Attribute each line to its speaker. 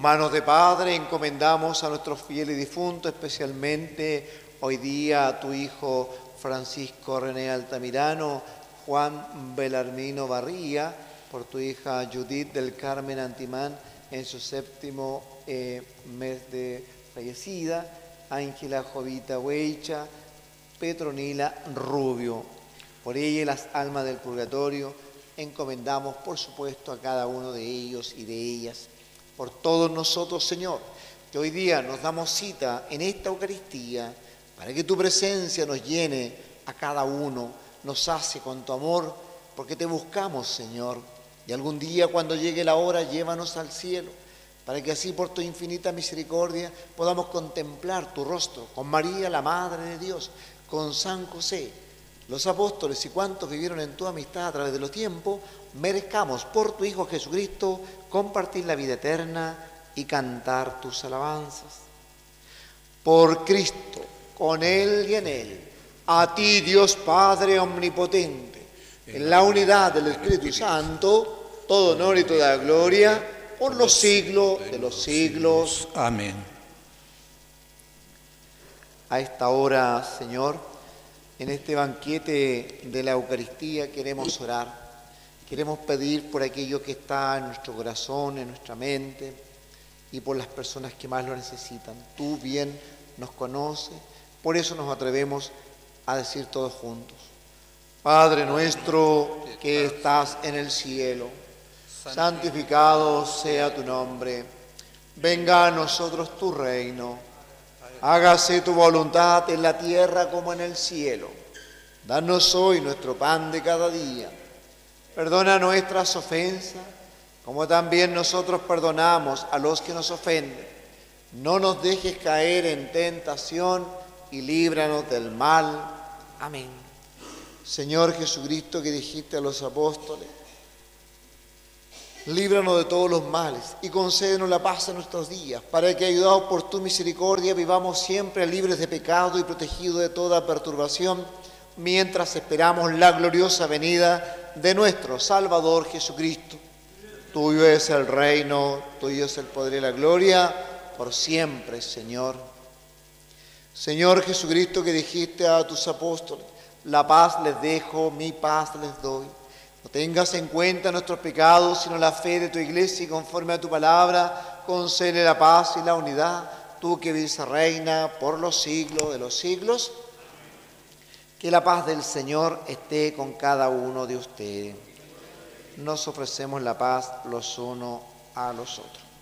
Speaker 1: manos de Padre encomendamos a nuestros fieles difuntos, especialmente hoy día a tu hijo Francisco René Altamirano, Juan Belarmino Barría, por tu hija Judith del Carmen Antimán en su 7º mes de fallecida, Ángela Jovita Hueicha, Petronila Rubio. Por ella y las almas del purgatorio encomendamos, por supuesto, a cada uno de ellos y de ellas. Por todos nosotros, Señor, que hoy día nos damos cita en esta Eucaristía para que tu presencia nos llene a cada uno, nos sacie con tu amor, porque te buscamos, Señor. Y algún día, cuando llegue la hora, llévanos al cielo, para que así por tu infinita misericordia podamos contemplar tu rostro con María, la Madre de Dios, con San José, los apóstoles y cuantos vivieron en tu amistad a través de los tiempos, merezcamos por tu Hijo Jesucristo compartir la vida eterna y cantar tus alabanzas. Por Cristo, con Él y en Él, a ti Dios Padre Omnipotente, en la unidad del Espíritu Santo, todo honor y toda gloria, por los siglos de los siglos.
Speaker 2: Amén.
Speaker 1: A esta hora, Señor, en este banquete de la Eucaristía queremos orar, queremos pedir por aquello que está en nuestro corazón, en nuestra mente y por las personas que más lo necesitan. Tú bien nos conoces, por eso nos atrevemos a decir todos juntos: Padre nuestro que estás en el cielo, santificado sea tu nombre, venga a nosotros tu reino. Hágase tu voluntad en la tierra como en el cielo. Danos hoy nuestro pan de cada día. Perdona nuestras ofensas, como también nosotros perdonamos a los que nos ofenden. No nos dejes caer en tentación y líbranos del mal. Amén. Señor Jesucristo, que dijiste a los apóstoles: líbranos de todos los males y concédenos la paz en nuestros días, para que, ayudados por tu misericordia, vivamos siempre libres de pecado y protegidos de toda perturbación, mientras esperamos la gloriosa venida de nuestro Salvador Jesucristo. Tuyo es el reino, tuyo es el poder y la gloria, por siempre, Señor. Señor Jesucristo, que dijiste a tus apóstoles: la paz les dejo, mi paz les doy. No tengas en cuenta nuestros pecados, sino la fe de tu Iglesia, y conforme a tu palabra, concede la paz y la unidad, tú que vives y reina por los siglos de los siglos. Que la paz del Señor esté con cada uno de ustedes. Nos ofrecemos la paz los unos a los otros.